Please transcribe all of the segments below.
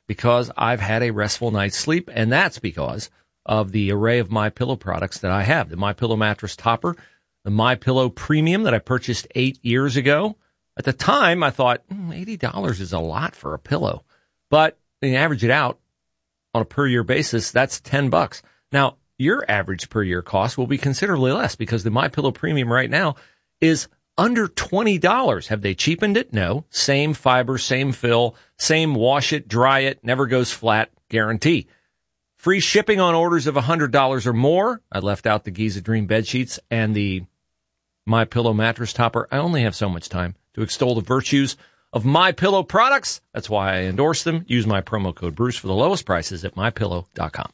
because I've had a restful night's sleep, and that's because of the array of MyPillow products that I have. The MyPillow mattress topper, the MyPillow Premium that I purchased 8 years ago. At the time, I thought, $80 is a lot for a pillow. But when you average it out on a per-year basis, that's $10. Now, your average per-year cost will be considerably less because the MyPillow Premium right now is under $20. Have they cheapened it? No. Same fiber, same fill, same wash it, dry it, never goes flat guarantee. Free shipping on orders of $100 or more. I left out the Giza Dream bed sheets and the MyPillow mattress topper. I only have so much time to extol the virtues of MyPillow products. That's why I endorse them. Use my promo code Bruce for the lowest prices at MyPillow.com.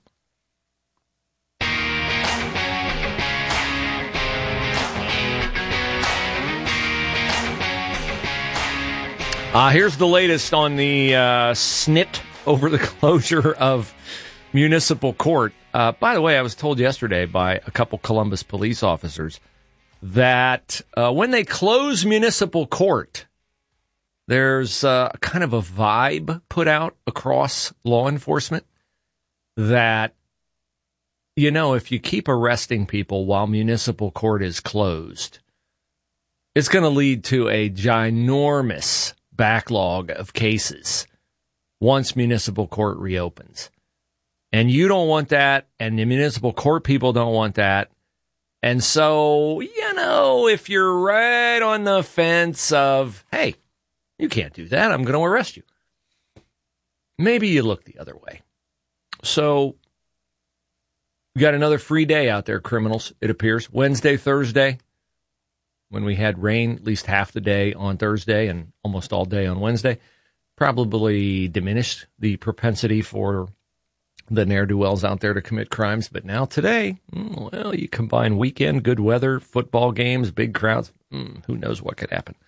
Here's the latest on the snit over the closure of municipal court. By the way, I was told yesterday by a couple Columbus police officers that when they close municipal court, there's kind of a vibe put out across law enforcement that, if you keep arresting people while municipal court is closed, it's going to lead to a ginormous backlog of cases once municipal court reopens. And you don't want that, and the municipal court people don't want that. And so, if you're right on the fence of, hey, you can't do that, I'm going to arrest you, maybe you look the other way. So, we got another free day out there, criminals, it appears. Wednesday, Thursday, when we had rain at least half the day on Thursday and almost all day on Wednesday, probably diminished the propensity for the ne'er-do-wells out there to commit crimes. But now today, you combine weekend, good weather, football games, big crowds, who knows what could happen.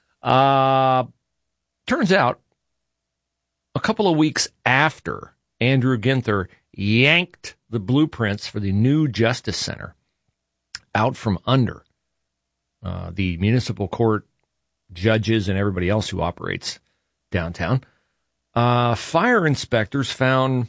Turns out, a couple of weeks after Andrew Ginther yanked the blueprints for the new Justice Center out from under the municipal court judges and everybody else who operates downtown, fire inspectors found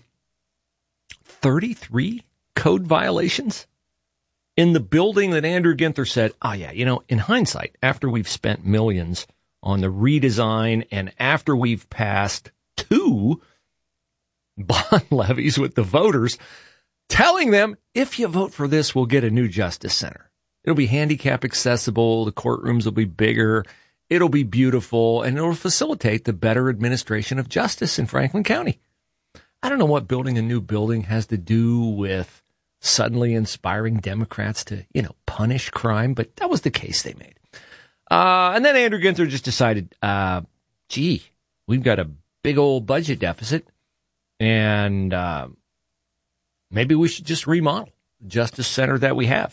33 code violations in the building that Andrew Ginther said, in hindsight, after we've spent millions on the redesign and after we've passed 2 bond levies with the voters, telling them, if you vote for this, we'll get a new Justice Center. It'll be handicap accessible. The courtrooms will be bigger. It'll be beautiful, and it'll facilitate the better administration of justice in Franklin County. I don't know what building a new building has to do with suddenly inspiring Democrats to, punish crime, but that was the case they made. And then Andrew Ginther just decided, we've got a big old budget deficit, and maybe we should just remodel the Justice Center that we have.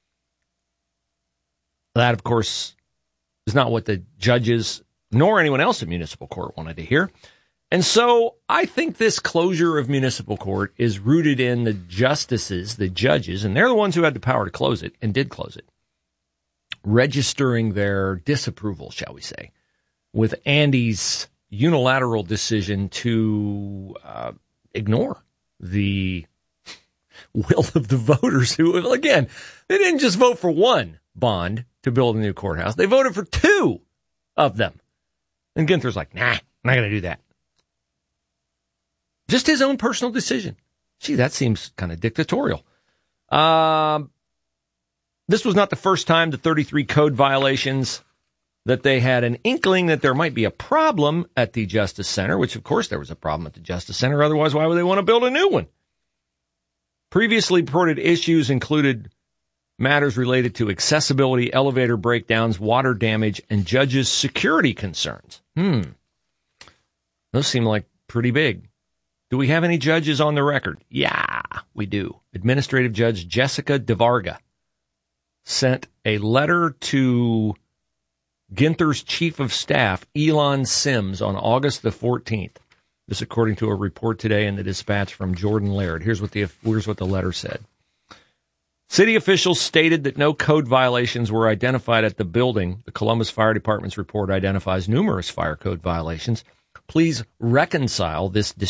That, of course, is not what the judges nor anyone else in municipal court wanted to hear. And so I think this closure of municipal court is rooted in the justices, the judges, and they're the ones who had the power to close it and did close it, registering their disapproval, shall we say, with Andy's unilateral decision to ignore the will of the voters who, again, they didn't just vote for one bond to build a new courthouse. They voted for 2 of them. And Ginther's like, nah, I'm not going to do that. Just his own personal decision. Gee, that seems kind of dictatorial. This was not the first time the 33 code violations that they had an inkling that there might be a problem at the Justice Center, which, of course, there was a problem at the Justice Center. Otherwise, why would they want to build a new one? Previously reported issues included matters related to accessibility, elevator breakdowns, water damage, and judges' security concerns. Those seem like pretty big. Do we have any judges on the record? Yeah, we do. Administrative Judge Jessica DeVarga sent a letter to Ginther's chief of staff, Elon Sims, on August the 14th. This according to a report today in the Dispatch from Jordan Laird. Here's what the letter said. City officials stated that no code violations were identified at the building. The Columbus Fire Department's report identifies numerous fire code violations. Please reconcile this